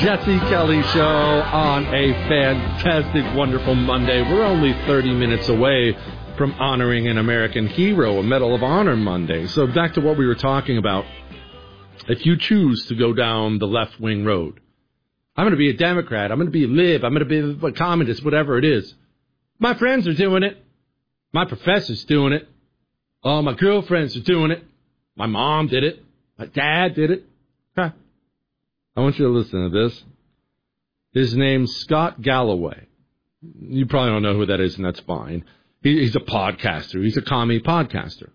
Jesse Kelly Show on a fantastic, wonderful Monday. We're only 30 minutes away from honoring an American hero, a Medal of Honor Monday. So back to what we were talking about. If you choose to go down the left-wing road, I'm going to be a Democrat, I'm going to be a lib, I'm going to be a communist, whatever it is. My friends are doing it. My professor's doing it. Oh, my girlfriends are doing it. My mom did it. My dad did it. Okay. I want you to listen to this. His name's Scott Galloway. You probably don't know who that is, and that's fine. He's a podcaster. He's a commie podcaster.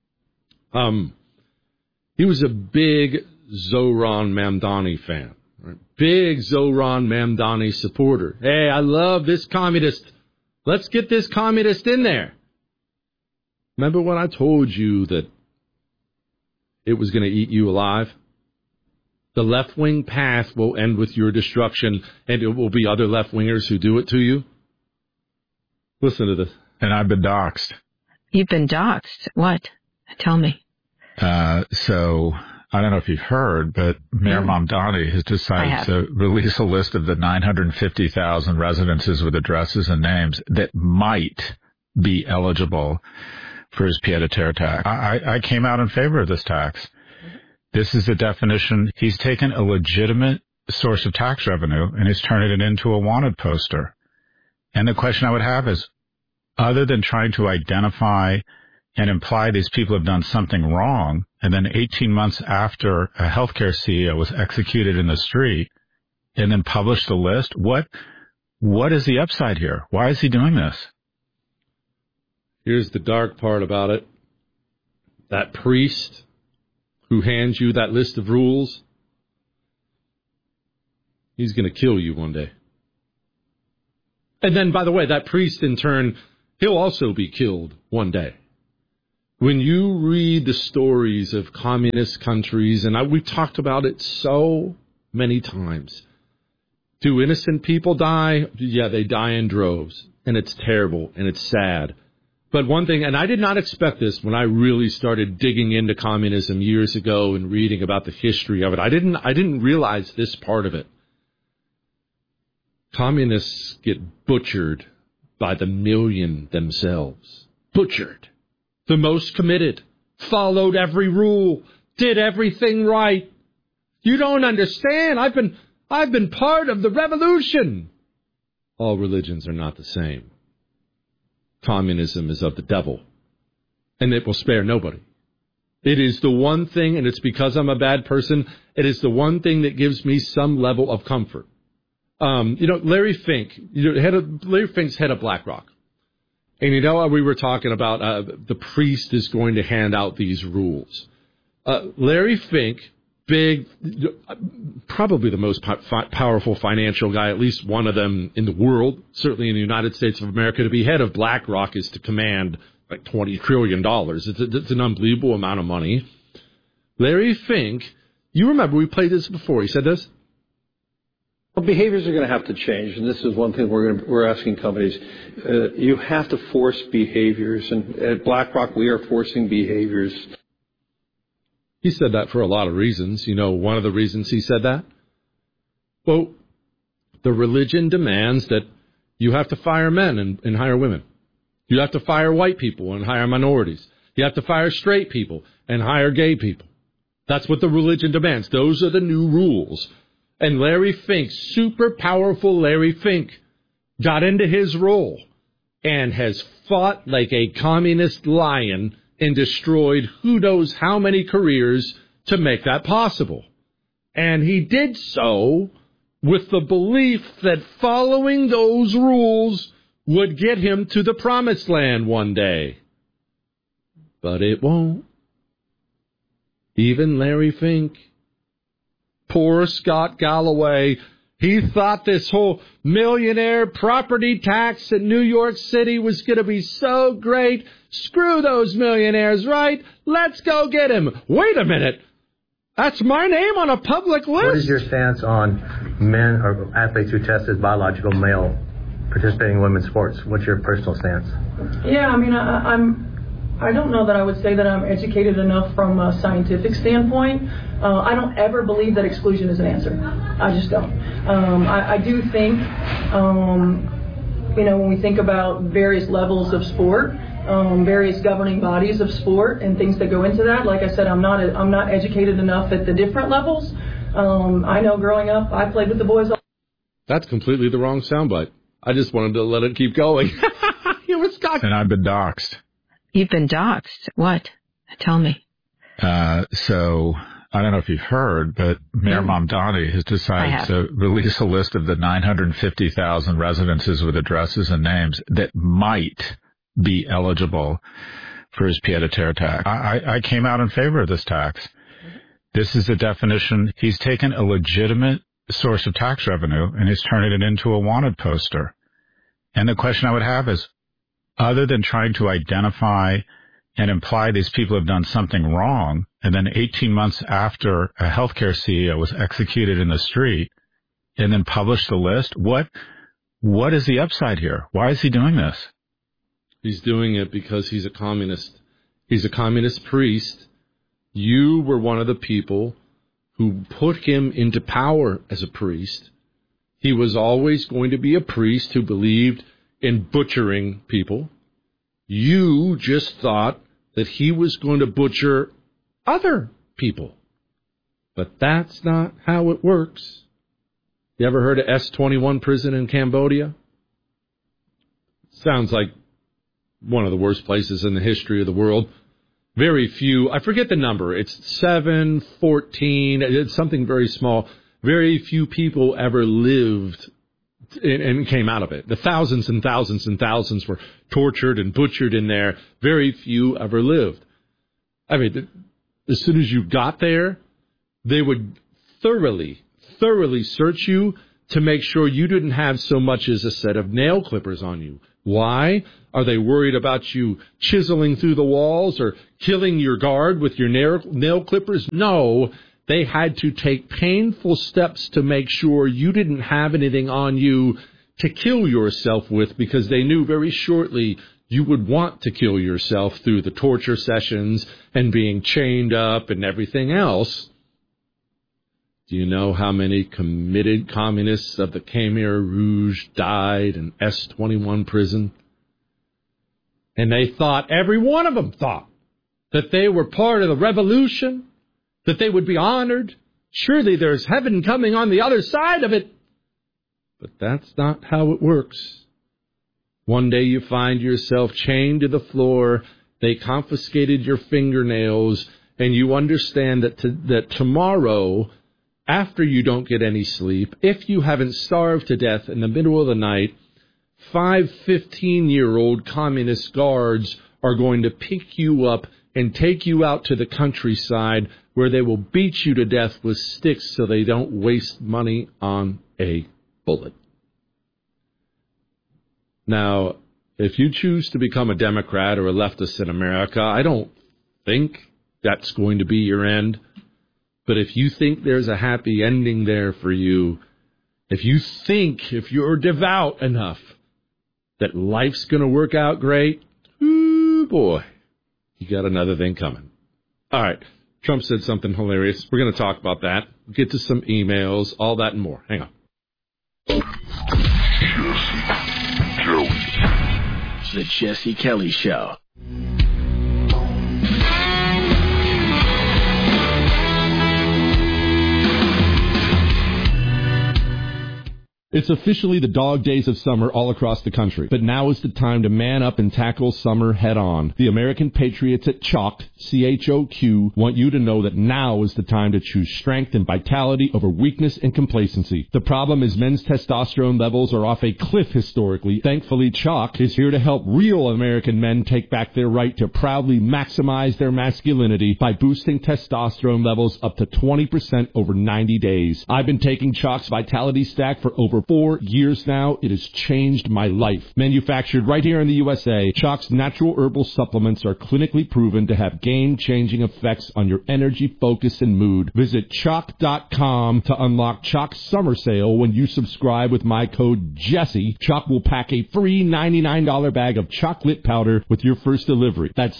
He was a big Zohran Mamdani fan. Right? Big Zohran Mamdani supporter. Hey, I love this communist. Let's get this communist in there. Remember when I told you that it was going to eat you alive? The left-wing path will end with your destruction, and it will be other left-wingers who do it to you. Listen to this. And I've been doxxed. You've been doxxed? What? Tell me. So, I don't know if you've heard, but Mayor Mamdani has decided to release a list of the 950,000 residences with addresses and names that might be eligible for his pied-à-terre tax. I came out in favor of this tax. This is the definition. He's taken a legitimate source of tax revenue and he's turning it into a wanted poster. And the question I would have is, other than trying to identify and imply these people have done something wrong, and then 18 months after a healthcare CEO was executed in the street and then published the list, what is the upside here? Why is he doing this? Here's the dark part about it. That priest who hands you that list of rules, he's going to kill you one day. And then, by the way, that priest in turn, he'll also be killed one day. When you read the stories of communist countries, and we've talked about it so many times, do innocent people die? Yeah, they die in droves, and it's terrible, and it's sad. But one thing, and I did not expect this when I really started digging into communism years ago and reading about the history of it. I didn't realize this part of it. Communists get butchered by the million themselves. Butchered. The most committed. Followed every rule. Did everything right. You don't understand. I've been part of the revolution. All religions are not the same. Communism is of the devil, and it will spare nobody. It is the one thing, and it's because I'm a bad person, it is the one thing that gives me some level of comfort. Larry Fink, Larry Fink's head of BlackRock. And we were talking about the priest is going to hand out these rules. Larry Fink, big, probably the most powerful financial guy, at least one of them in the world, certainly in the United States of America. To be head of BlackRock is to command like $20 trillion. It's an unbelievable amount of money. Larry Fink, you remember we played this before. He said this. Well, behaviors are going to have to change, and this is one thing we're asking companies. You have to force behaviors, and at BlackRock we are forcing behaviors. He said that for a lot of reasons. One of the reasons he said that? Well, the religion demands that you have to fire men and hire women. You have to fire white people and hire minorities. You have to fire straight people and hire gay people. That's what the religion demands. Those are the new rules. And Larry Fink, super powerful Larry Fink, got into his role and has fought like a communist lion and destroyed who knows how many careers to make that possible. And he did so with the belief that following those rules would get him to the promised land one day. But it won't. Even Larry Fink. Poor Scott Galloway. He thought this whole millionaire property tax in New York City was going to be so great. Screw those millionaires, right? Let's go get him. Wait a minute. That's my name on a public list. What is your stance on men or athletes who test as biological male participating in women's sports? What's your personal stance? Yeah, I mean, I don't know that I would say that I'm educated enough from a scientific standpoint. I don't ever believe that exclusion is an answer. I just don't. I do think, when we think about various levels of sport, various governing bodies of sport and things that go into that, like I said, I'm not educated enough at the different levels. I know growing up, I played with the boys. That's completely the wrong soundbite. I just wanted to let it keep going. And I've been doxxed. You've been doxxed? What? Tell me. So I don't know if you've heard, but Mayor Mamdani has decided to release a list of the 950,000 residences with addresses and names that might be eligible for his pied-à-terre tax. I came out in favor of this tax. This is the definition. He's taken a legitimate source of tax revenue and he's turning it into a wanted poster. And the question I would have is, other than trying to identify and imply these people have done something wrong, and then 18 months after a healthcare CEO was executed in the street and then published the list, what is the upside here? Why is he doing this? He's doing it because he's a communist. He's a communist priest. You were one of the people who put him into power as a priest. He was always going to be a priest who believed in butchering people. You just thought that he was going to butcher other people. But that's not how it works. You ever heard of S-21 prison in Cambodia? Sounds like one of the worst places in the history of the world. Very few, I forget the number, it's 7, 14, it's something very small. Very few people ever lived and came out of it. The thousands and thousands and thousands were tortured and butchered in there. Very few ever lived. I mean, as soon as you got there, they would thoroughly search you to make sure you didn't have so much as a set of nail clippers on you. Why? Are they worried about you chiseling through the walls or killing your guard with your nail clippers? No. They had to take painful steps to make sure you didn't have anything on you to kill yourself with, because they knew very shortly you would want to kill yourself through the torture sessions and being chained up and everything else. Do you know how many committed communists of the Khmer Rouge died in S-21 prison? And they thought, every one of them thought, that they were part of the revolution, that they would be honored. Surely there's heaven coming on the other side of it. But that's not how it works. One day you find yourself chained to the floor. They confiscated your fingernails, and you understand that tomorrow, after you don't get any sleep, if you haven't starved to death in the middle of the night, 5 15-year-old communist guards are going to pick you up and take you out to the countryside where they will beat you to death with sticks so they don't waste money on a bullet. Now, if you choose to become a Democrat or a leftist in America, I don't think that's going to be your end. But if you think there's a happy ending there for you, if you're devout enough that life's going to work out great, ooh, boy, you got another thing coming. All right. Trump said something hilarious. We're going to talk about that. Get to some emails, all that and more. Hang on. The Jesse Kelly Show. It's officially the dog days of summer all across the country, but now is the time to man up and tackle summer head on. The American Patriots at Chalk, CHOQ, want you to know that now is the time to choose strength and vitality over weakness and complacency. The problem is men's testosterone levels are off a cliff historically. Thankfully, Chalk is here to help real American men take back their right to proudly maximize their masculinity by boosting testosterone levels up to 20% over 90 days. I've been taking Chalk's Vitality Stack for over for 4 years now. It has changed my life. Manufactured right here in the USA, Choq's natural herbal supplements are clinically proven to have game-changing effects on your energy, focus, and mood. Visit Choq.com to unlock Choq's summer sale. When you subscribe with my code Jesse, Choq will pack a free $99 bag of chocolate powder with your first delivery. That's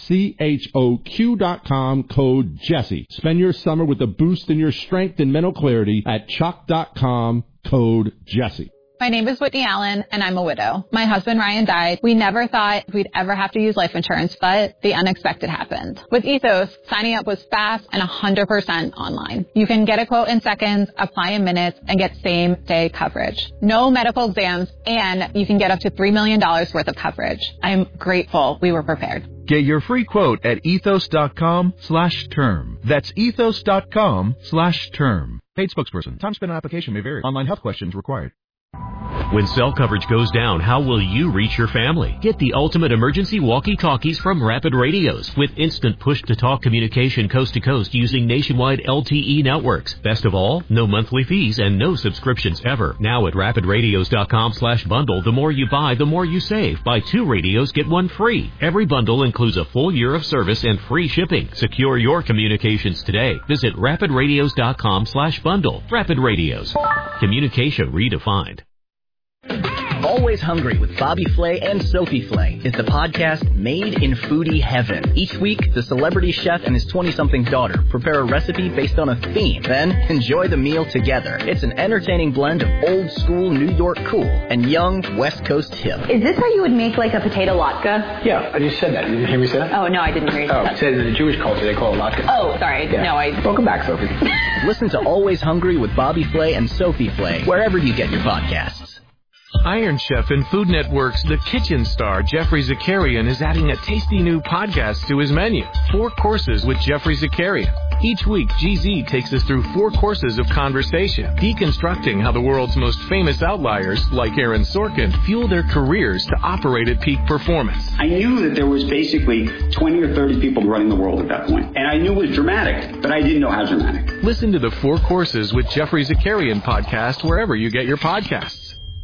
CHOQ.com, code Jesse. Spend your summer with a boost in your strength and mental clarity at Choq.com, code Jesse. My name is Whitney Allen, and I'm a widow. My husband, Ryan, died. We never thought we'd ever have to use life insurance, but the unexpected happened. With Ethos, signing up was fast and 100% online. You can get a quote in seconds, apply in minutes, and get same-day coverage. No medical exams, and you can get up to $3 million worth of coverage. I'm grateful we were prepared. Get your free quote at ethos.com/term. That's ethos.com/term. Paid spokesperson. Time spent on application may vary. Online health questions required. When cell coverage goes down, how will you reach your family? Get the ultimate emergency walkie-talkies from Rapid Radios with instant push-to-talk communication coast to coast using nationwide LTE networks. Best of all, no monthly fees and no subscriptions ever. Now at rapidradios.com/bundle, the more you buy, the more you save. Buy 2 radios, get 1 free. Every bundle includes a full year of service and free shipping. Secure your communications today. Visit rapidradios.com/bundle. Rapid Radios. Communication redefined. Always Hungry with Bobby Flay and Sophie Flay is the podcast made in foodie heaven. Each week, the celebrity chef and his 20-something daughter prepare a recipe based on a theme, then enjoy the meal together. It's an entertaining blend of old school New York cool and young West Coast hip. Is this how you would make like a potato latke? Yeah, I just said that. You didn't hear me say that? Oh, no, I didn't hear you say that. Oh, it says in the Jewish culture they call it latke. Oh, sorry. Yeah. No, Welcome back, Sophie. Listen to Always Hungry with Bobby Flay and Sophie Flay wherever you get your podcasts. Iron Chef and Food Network's The Kitchen star, Jeffrey Zakarian, is adding a tasty new podcast to his menu, 4 Courses with Jeffrey Zakarian. Each week, GZ takes us through 4 courses of conversation, deconstructing how the world's most famous outliers, like Aaron Sorkin, fuel their careers to operate at peak performance. I knew that there was basically 20 or 30 people running the world at that point, and I knew it was dramatic, but I didn't know how dramatic. Listen to the 4 Courses with Jeffrey Zakarian podcast wherever you get your podcasts.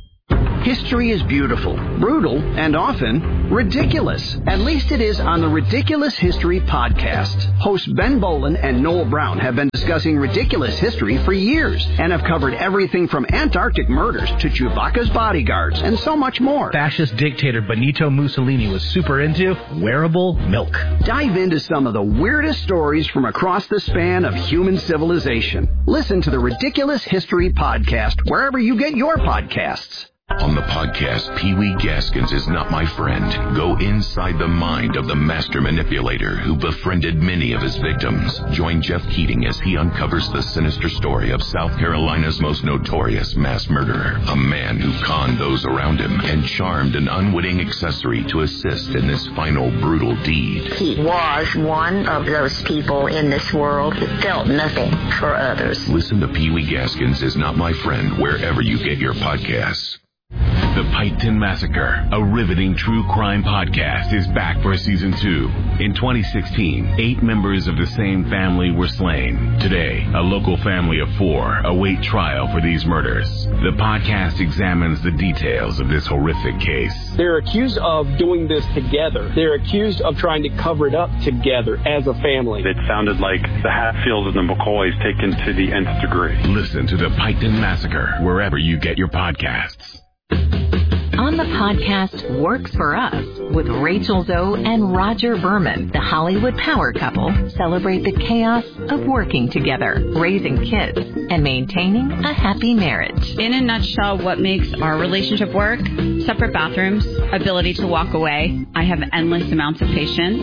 History is beautiful, brutal, and often ridiculous. At least it is on the Ridiculous History podcast. Hosts Ben Bolin and Noel Brown have been discussing ridiculous history for years and have covered everything from Antarctic murders to Chewbacca's bodyguards and so much more. Fascist dictator Benito Mussolini was super into wearable milk. Dive into some of the weirdest stories from across the span of human civilization. Listen to the Ridiculous History podcast wherever you get your podcasts. On the podcast, Pee Wee Gaskins is Not My Friend. Go inside the mind of the master manipulator who befriended many of his victims. Join Jeff Keating as he uncovers the sinister story of South Carolina's most notorious mass murderer. A man who conned those around him and charmed an unwitting accessory to assist in this final brutal deed. He was one of those people in this world who felt nothing for others. Listen to Pee Wee Gaskins is Not My Friend wherever you get your podcasts. The Piketon Massacre, a riveting true crime podcast, is back for season 2. In 2016, 8 members of the same family were slain. Today, a local family of 4 await trial for these murders. The podcast examines the details of this horrific case. They're accused of doing this together. They're accused of trying to cover it up together as a family. It sounded like the Hatfields and the McCoys taken to the nth degree. Listen to The Piketon Massacre wherever you get your podcasts. On the podcast Works For Us with Rachel Zoe and Roger Berman, the Hollywood power couple celebrate the chaos of working together, raising kids, and maintaining a happy marriage. In a nutshell, what makes our relationship work? Separate bathrooms, ability to walk away. I have endless amounts of patience,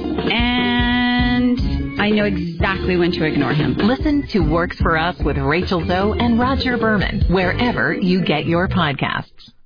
and I know exactly when to ignore him. Listen to Works For Us with Rachel Zoe and Roger Berman wherever you get your podcasts.